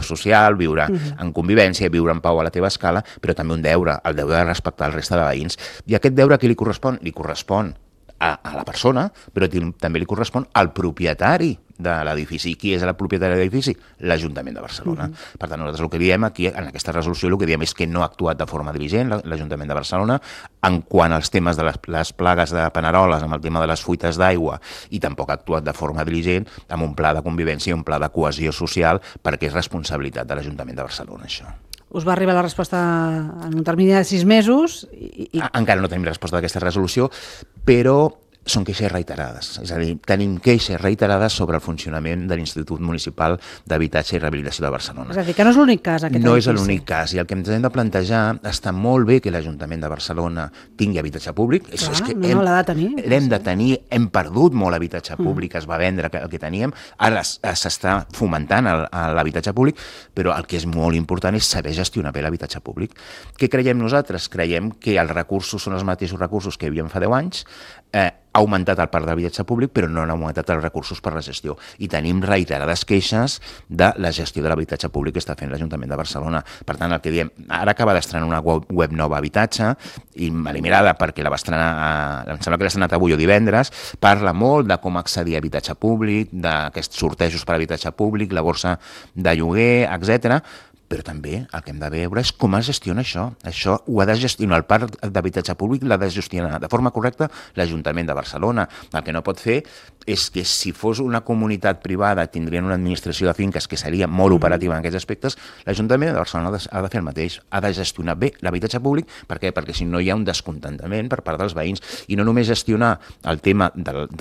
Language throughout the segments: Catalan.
social, viure en convivència, viure en pau a la teva escala, però també un deure, el deure de respectar el resta de veïns. I aquest deure a qui li correspon? Li correspon a la persona, però també li correspon al propietari de l'edifici. I qui és el propietari de l'edifici? L'Ajuntament de Barcelona. Per tant, nosaltres el que diem aquí, en aquesta resolució, el que diem és que no ha actuat de forma diligent l'Ajuntament de Barcelona en quant als temes de les plagues de paneroles, amb el tema de les fuites d'aigua, i tampoc ha actuat de forma diligent amb un pla de convivència i un pla de cohesió social, perquè és responsabilitat de l'Ajuntament de Barcelona, això. Us va arribar la resposta en un termini de 6 mesos? Encara no tenim resposta d'aquesta resolució, però són queixes reiterades. És a dir, tenim queixes reiterades sobre el funcionament de l'Institut Municipal d'Habitatge i Rehabilitació de Barcelona. És a dir, que no és l'únic cas, aquest edifici. No és l'únic cas, i el que ens hem de plantejar, està molt bé que l'Ajuntament de Barcelona tingui habitatge públic. L'ha de tenir. L'hem de tenir, hem perdut molt habitatge públic, es va vendre el que teníem, ara s'està fomentant l'habitatge públic, però el que és molt important és saber gestionar bé l'habitatge públic. Què creiem nosaltres? Creiem que els recursos són els mateixos recursos que hi havia fa 10 anys, ha augmentat el parc d'habitatge públic, però no han augmentat els recursos per la gestió. I tenim reiterades queixes de la gestió de l'habitatge públic que està fent l'Ajuntament de Barcelona. Per tant, el que diem, ara acaba d'estrenar una web nova Habitatge, i eliminada perquè la va estrenar, em sembla que l'ha estrenat avui o divendres, parla molt de com accedir a habitatge públic, d'aquests sortejos per habitatge públic, la borsa de lloguer, etc. Però també el que hem de veure és com es gestiona això. Això ho ha de gestionar el parc d'habitatge públic, l'ha de gestionar de forma correcta l'Ajuntament de Barcelona. El que no pot fer és que si fos una comunitat privada tindrien una administració de finques que seria molt operativa en aquests aspectes, l'Ajuntament de Barcelona ha de fer el mateix, ha de gestionar bé l'habitatge públic. Per què? Perquè si no hi ha un descontentament per part dels veïns, i no només gestionar el tema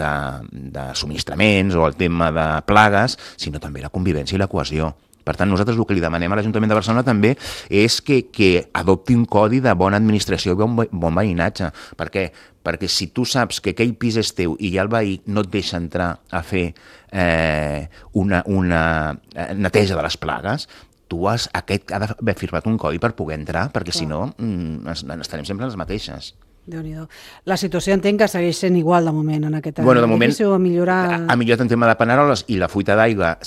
de subministraments o el tema de plagues, sinó també la convivència i la cohesió. Per tant, nosaltres el que li demanem a l'Ajuntament de Barcelona també és que adopti un codi de bona administració i bon veïnatge. Per què? Perquè si tu saps que aquell pis és teu i ja el veí no et deixa entrar a fer una neteja de les plagues, aquest ha d'haver firmat un codi per poder entrar, perquè si no estarem sempre les mateixes. Déu-n'hi-do. La situació entenc que segueix sent igual de moment en aquest edifici, o ha millorat... Ha millorat en tema de paneroles i la fuita d'aigua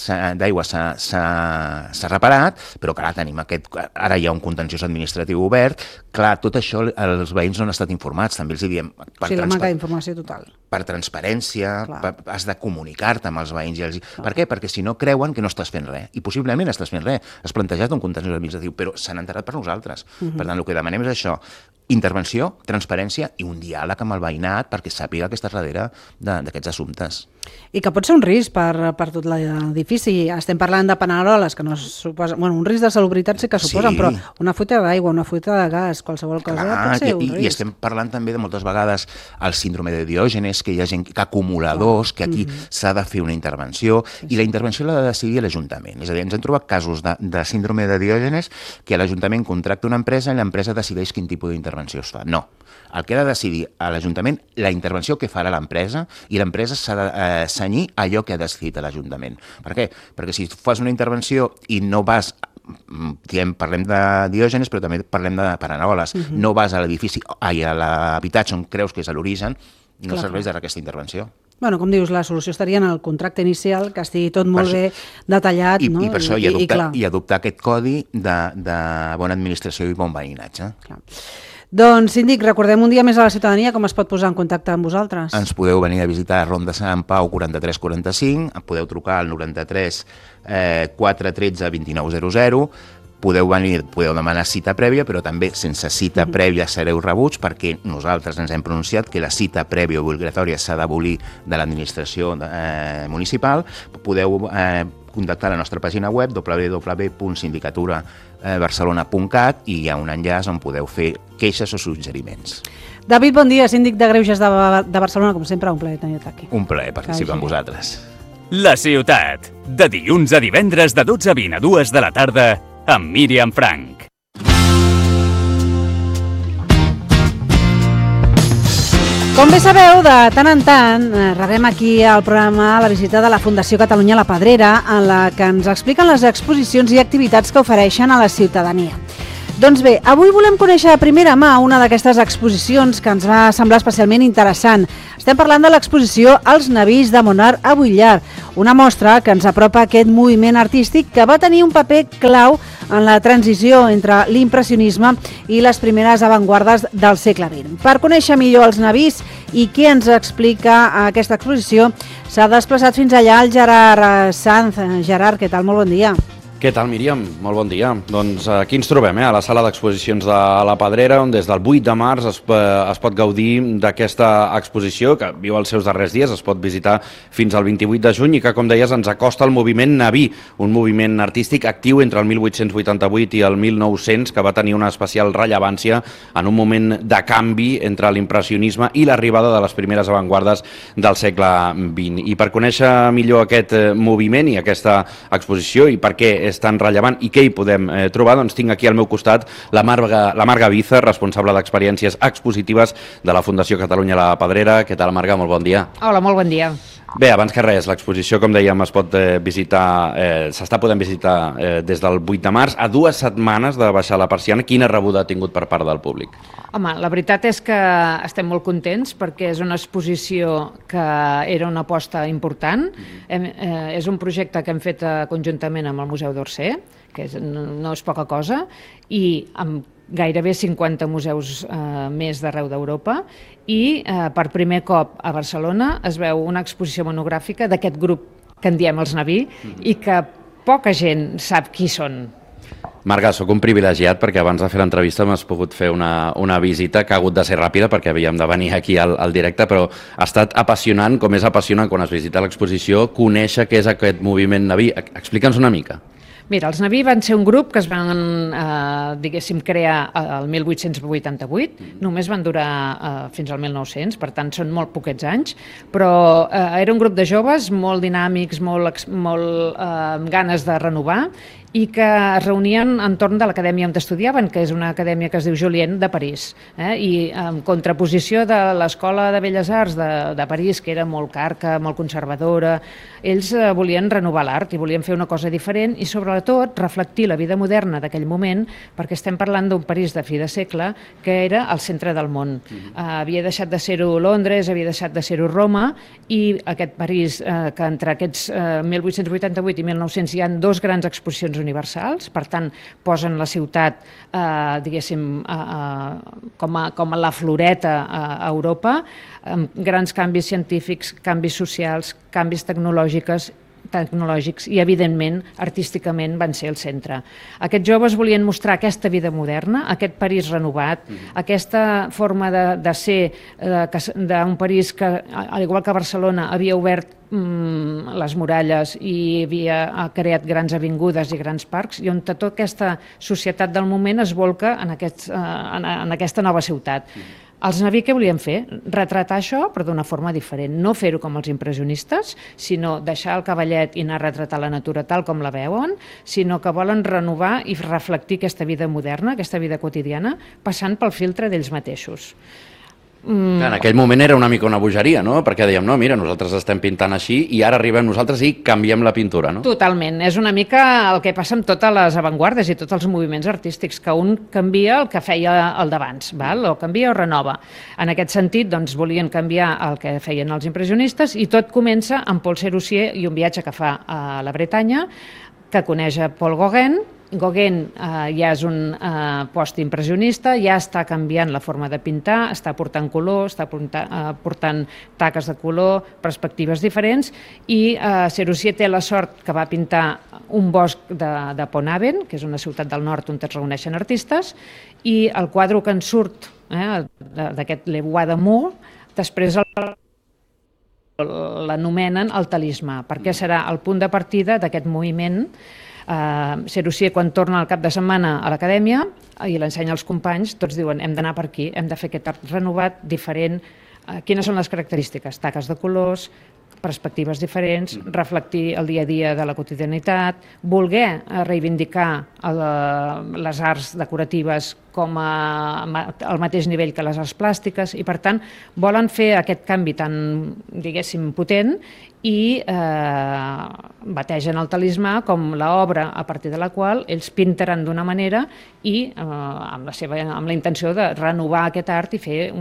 s'ha reparat, però clar, ara hi ha un contenciós administratiu obert. Clar, tot això els veïns no han estat informats, també els diem... O sigui, la manca d'informació total. Per transparència, has de comunicar-te amb els veïns. Per què? Perquè si no creuen que no estàs fent res, i possiblement estàs fent res. Has plantejat un contenciós administratiu, però s'han enterat per nosaltres. Per tant, el que demanem és això: intervenció, transparència i un diàleg amb el veïnat perquè sàpiga que està darrere d'aquests assumptes. I que pot ser un risc per tot l'edifici. Estem parlant de paneroles, que no suposa... Bueno, un risc de salubritat sí que suposen, però una fuita d'aigua, una fuita de gas, qualsevol cosa pot ser un risc. I estem parlant també de moltes vegades el síndrome de Diògenes, que hi ha gent que acumuladors, que aquí s'ha de fer una intervenció, i la intervenció l'ha de decidir l'Ajuntament. És a dir, ens hem trobat casos de síndrome de Diògenes que l'Ajuntament contracta una empresa i l'empresa decideix quin tipus d'intervenció es fa. No. El que ha de decidir a l'Ajuntament la intervenció que farà l'empresa, i l'empresa s'ha de cenyir allò que ha decidit a l'Ajuntament. Per què? Perquè si fas una intervenció i no vas, parlem de Diògenes, però també parlem de paneroles, no vas a l'edifici, a l'habitatge on creus que és l'origen, no serveix d'aquesta intervenció. Bueno, com dius, la solució estaria en el contracte inicial, que estigui tot molt bé detallat. I per això i adoptar aquest codi de bona administració i bon veïnatge. Doncs, síndic, recordem un dia més a la ciutadania com es pot posar en contacte amb vosaltres. Ens podeu venir a visitar a Ronda Sant Pau 4345, podeu trucar al 93 413 2900, podeu demanar cita prèvia, però també sense cita prèvia sereu rebuts, perquè nosaltres ens hem pronunciat que la cita prèvia obligatòria s'ha d'abolir de l'administració municipal. Podeu contactar la nostra pàgina web www.sindicatura.barcelona.cat i hi ha un enllaç on podeu fer queixes o suggeriments. David, bon dia, síndic de Greuges de Barcelona, com sempre, un plaer tenir-te aquí. Un plaer participar amb vosaltres. La ciutat, de dilluns a divendres de 12:20 a 2 de la tarda, amb Míriam Frank. Com bé sabeu, de tant en tant rebem aquí al programa la visita de la Fundació Catalunya La Pedrera, en la que ens expliquen les exposicions i activitats que ofereixen a la ciutadania. Doncs bé, avui volem conèixer a primera mà una d'aquestes exposicions que ens va semblar especialment interessant. Estem parlant de l'exposició Els Navis de Monar a Bullar, una mostra que ens apropa a aquest moviment artístic que va tenir un paper clau en la transició entre l'impressionisme i les primeres avantguardes del segle XX. Per conèixer millor els navis i què ens explica aquesta exposició, s'ha desplaçat fins allà el Gerard Sanz. Gerard, què tal? Molt bon dia. Què tal, Míriam? Molt bon dia. Doncs aquí ens trobem, a la sala d'exposicions de la Pedrera, on des del 8 de març es pot gaudir d'aquesta exposició, que viu els seus darrers dies, es pot visitar fins al 28 de juny i que, com deies, ens acosta al moviment naví, un moviment artístic actiu entre el 1888 i el 1900, que va tenir una especial rellevància en un moment de canvi entre l'impressionisme i l'arribada de les primeres avantguardes del segle XX. I per conèixer millor aquest moviment i aquesta exposició i per què és tan rellevant i què hi podem trobar, doncs tinc aquí al meu costat la Marga Viza, responsable d'experiències expositives de la Fundació Catalunya La Pedrera. Què tal, Marga? Molt bon dia. Hola, molt bon dia. Bé, abans que res, l'exposició, com dèiem, es pot visitar, s'està podent visitar des del 8 de març, a 2 setmanes de baixar la persiana. Quina rebuda ha tingut per part del públic? Home, la veritat és que estem molt contents perquè és una exposició que era una aposta important. És un projecte que hem fet conjuntament amb el Museu d'Orsay, que no és poca cosa, i amb gairebé 50 museus més d'arreu d'Europa, i per primer cop a Barcelona es veu una exposició monogràfica d'aquest grup que en diem els Naví i que poca gent sap qui són. Marga, sóc un privilegiat perquè abans de fer l'entrevista m'has pogut fer una visita que ha hagut de ser ràpida perquè havíem de venir aquí al directe, però ha estat apassionant, com és apassionant quan es visita l'exposició, conèixer què és aquest moviment naví. Explica'ns una mica. Mira, els Naví van ser un grup que es van, diguéssim, crear el 1888, només van durar fins al 1900, per tant són molt poquets anys, però era un grup de joves molt dinàmics, molt amb ganes de renovar, i que es reunien entorn de l'acadèmia on estudiaven, que és una acadèmia que es diu Julienne de París, i en contraposició de l'Escola de Belles Arts de París, que era molt carca, molt conservadora. Ells volien renovar l'art i volien fer una cosa diferent i sobretot reflectir la vida moderna d'aquell moment, perquè estem parlant d'un París de fi de segle que era el centre del món. Havia deixat de ser-ho Londres, havia deixat de ser-ho Roma, i aquest París, que entre aquests 1888 i 1900 hi ha 2 grans exposicions universals, per tant posen la ciutat, diguéssim, com a la floreta a Europa, amb grans canvis científics, canvis socials, canvis tecnològics i, evidentment, artísticament van ser el centre. Aquests joves volien mostrar aquesta vida moderna, aquest París renovat, aquesta forma de ser d'un París que, al igual que Barcelona, havia obert les muralles i havia creat grans avingudes i grans parcs, i on tota aquesta societat del moment es volca en aquesta nova ciutat. Els Naví què volien fer? Retratar això, però d'una forma diferent. No fer-ho com els impressionistes, sinó deixar el cavallet i anar a retratar la natura tal com la veuen, sinó que volen renovar i reflectir aquesta vida moderna, aquesta vida quotidiana, passant pel filtre d'ells mateixos. En aquell moment era una mica una bogeria, no? Perquè dèiem, no, mira, nosaltres estem pintant així i ara arribem nosaltres i canviem la pintura, no? Totalment. És una mica el que passa amb totes les avantguardes i tots els moviments artístics, que un canvia el que feia el d'abans, o canvia o renova. En aquest sentit, doncs, volien canviar el que feien els impressionistes i tot comença amb Paul Sérusier i un viatge que fa a la Bretanya, que coneix a Paul Gauguin. Gauguin ja és un postimpressionista, ja està canviant la forma de pintar, està portant color, està portant taques de color, perspectives diferents, i Sérusier té la sort que va pintar un bosc de Pont-Aven, que és una ciutat del nord on es reuneixen artistes, i el quadre que en surt d'aquest Le Bois d'Amour, després l'anomenen el talismà, perquè serà el punt de partida d'aquest moviment. Sérusier, quan torna al cap de setmana a l'acadèmia i l'ensenya als companys, tots diuen hem d'anar per aquí, hem de fer aquest art renovat, diferent. Quines són les característiques? Taques de colors, perspectives diferents, reflectir el dia a dia de la quotidianitat, voler reivindicar les arts decoratives com al mateix nivell que les arts plàstiques i, per tant, volen fer aquest canvi tan, diguéssim, potent i bategen el talismà com l'obra a partir de la qual ells pintaran d'una manera i amb la intenció de renovar aquest art i fer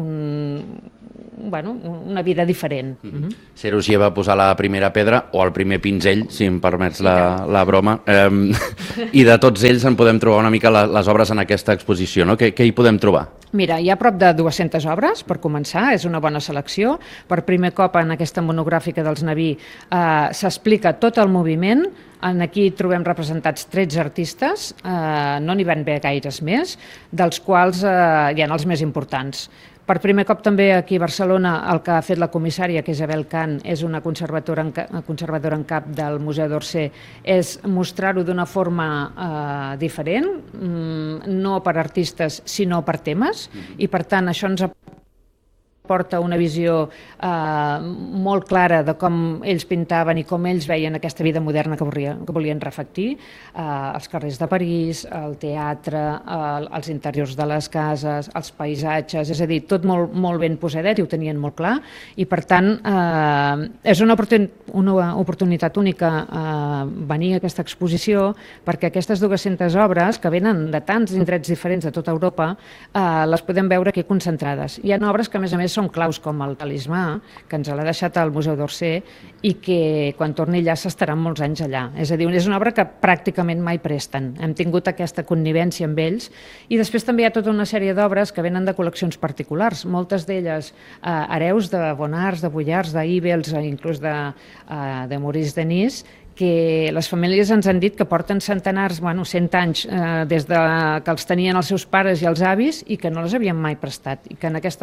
una vida diferent. Sergi va posar la primera pedra o el primer pinzell, si em permets la broma, i de tots ells en podem trobar una mica les obres en aquesta exposició, no? Què hi podem trobar? Mira, hi ha prop de 200 obres, per començar, és una bona selecció. Per primer cop en aquesta monogràfica dels Naví s'explica tot el moviment. Aquí trobem representats 13 artistes, no n'hi van haver gaires més, dels quals hi ha els més importants. Per primer cop també aquí a Barcelona el que ha fet la comissària, que és Isabel Cant, és una conservadora en cap del Museu d'Orsay, és mostrar-ho d'una forma diferent, no per artistes sinó per temes, i per tant això ens porta una visió molt clara de com ells pintaven i com ells veien aquesta vida moderna que volien reflectir, els carrers de París, el teatre, els interiors de les cases, els paisatges, és a dir, tot molt ben posadet i ho tenien molt clar, i per tant és una oportunitat única venir a aquesta exposició, perquè aquestes 200 obres que venen de tants indrets diferents de tota Europa les podem veure aquí concentrades. Hi ha obres que a més són claus com el talismà, que ens l'ha deixat al Museu d'Orsay i que quan torni allà s'estaran molts anys allà. És a dir, és una obra que pràcticament mai presten. Hem tingut aquesta connivència amb ells i després també hi ha tota una sèrie d'obres que venen de col·leccions particulars, moltes d'elles hereus de Bonnars, de Vuillars, d'Ibels, inclús de Maurice Denis, que les famílies ens han dit que porten centenars, 100 anys, des que els tenien els seus pares i els avis i que no les havien mai prestat. I que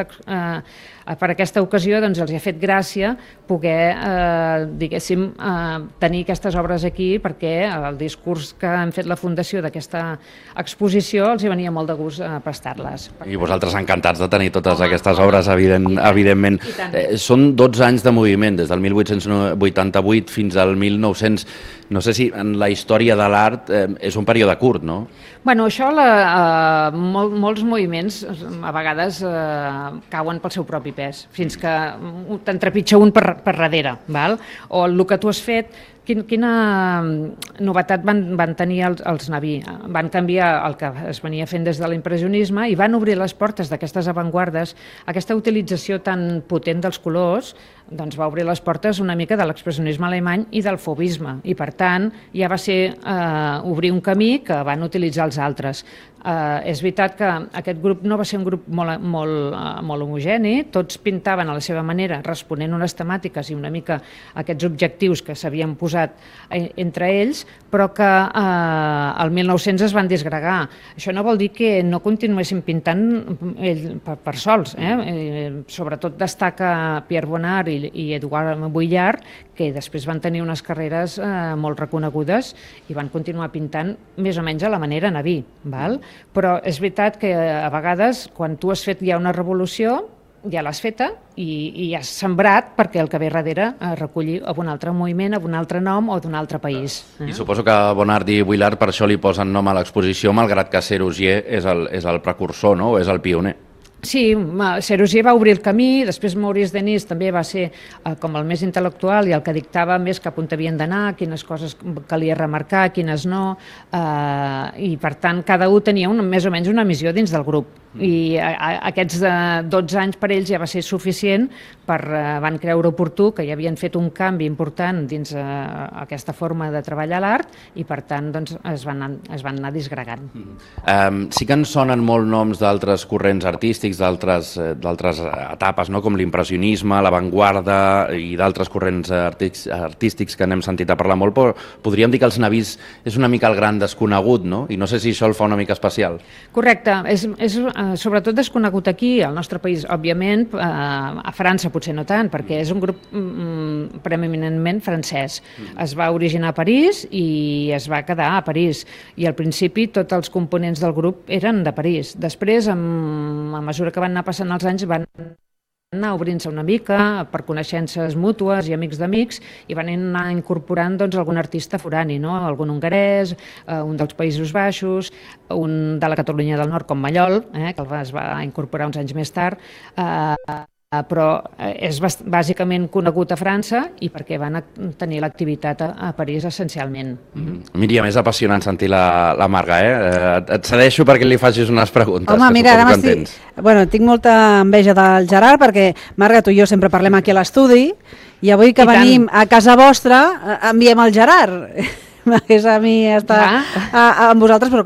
per aquesta ocasió els ha fet gràcia poder, diguéssim, tenir aquestes obres aquí perquè el discurs que han fet la Fundació d'aquesta exposició els hi venia molt de gust prestar-les. I vosaltres encantats de tenir totes aquestes obres, evidentment. Són 12 anys de moviment, des del 1888 fins al 1900. No sé si en la història de l'art és un període curt, no? Bueno, això, molts moviments a vegades cauen pel seu propi pes, fins que t'entrepitja un per darrere, val? O el que tu has fet, quina novetat van tenir els Naví? Van canviar el que es venia fent des de l'impressionisme i van obrir les portes d'aquestes avantguardes. Aquesta utilització tan potent dels colors doncs va obrir les portes una mica de l'expressionisme alemany i del fauvisme, i per tant ja va ser obrir un camí que van utilitzar els altres. És veritat que aquest grup no va ser un grup molt homogeni, tots pintaven a la seva manera, responent unes temàtiques i una mica aquests objectius que s'havien posat entre ells, però que al 1900 es van disgregar. Això no vol dir que no continuessin pintant per sols. Sobretot destaca Pierre Bonnard i Edouard Vuillard, que després van tenir unes carreres molt reconegudes i van continuar pintant més o menys a la manera Naví, val? Però és veritat que a vegades quan tu has fet ja una revolució ja l'has feta i has sembrat perquè el que ve darrere recollir un altre moviment, un altre nom o d'un altre país. I suposo que Bonnard i Vuillard per això li posen nom a l'exposició, malgrat que Sérusier és el precursor, no? O és el pioner. Sí, Sérusier va obrir el camí, després Maurice Denis també va ser com el més intel·lectual i el que dictava més cap on havien d'anar, quines coses calia remarcar, quines no, i per tant cada un tenia més o menys una missió dins del grup. I aquests 12 anys per ells ja va ser suficient van creure oportú que ja havien fet un canvi important dins aquesta forma de treballar l'art i per tant es van anar disgregant. Sí que ens sonen molt noms d'altres corrents artístics, d'altres etapes, com l'impressionisme, l'avantguarda i d'altres corrents artístics que n'hem sentit a parlar molt, però podríem dir que els Navís és una mica el gran desconegut, no? I no sé si això el fa una mica especial. Correcte, és sobretot desconegut aquí, al nostre país, òbviament, a França potser no tant, perquè és un grup preeminentment francès. Es va originar a París i es va quedar a París, i al principi tots els components del grup eren de París. Després, a mesura que van anar passant els anys, van anar obrint-se una mica per coneixences mútues i amics d'amics i van anar incorporant doncs, algun artista forani, no? Algun hongarès, un dels Països Baixos, un de la Catalunya del Nord com Mallol, que es va incorporar uns anys més tard, però és bàsicament conegut a França i perquè van tenir l'activitat a París essencialment. Míriam, és apassionant sentir la Marga, Et cedeixo perquè li facis unes preguntes. Home, mira, ara tinc molta enveja del Gerard perquè, Marga, tu i jo sempre parlem aquí a l'estudi i avui que venim a casa vostra enviem el Gerard. M'hagués a mi estar amb vosaltres, però